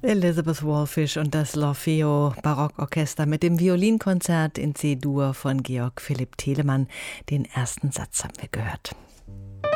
Elizabeth Wallfisch und das L'Orfeo Barockorchester mit dem Violinkonzert in C-Dur von Georg Philipp Telemann. Den ersten Satz haben wir gehört.